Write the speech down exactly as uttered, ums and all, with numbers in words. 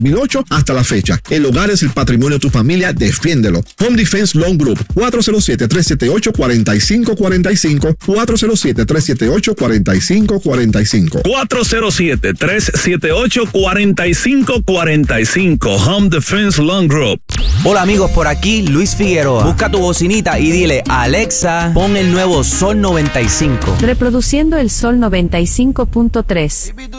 dos mil ocho hasta la fecha. El hogar es el patrimonio de tu familia, defiéndelo. Home Defense Loan Group, cuatro cero siete, tres siete ocho, cuatro cinco cuatro cinco, cuatro cero siete, tres siete ocho, cuatro cinco cuatro cinco. cuatro cero siete, tres siete ocho, cuatro cinco cuatro cinco. Home Defense Loan Group. Hola amigos, por aquí Luis Figueroa. Busca tu bocinita y dile a Alexa, pon el nuevo Sol noventa y cinco. Reproduciendo el Sol noventa y cinco punto tres.